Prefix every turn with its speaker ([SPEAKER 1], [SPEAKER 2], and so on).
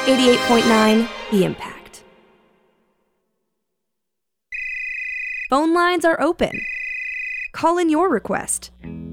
[SPEAKER 1] 88.9 The Impact. Phone lines are open. Call in your request.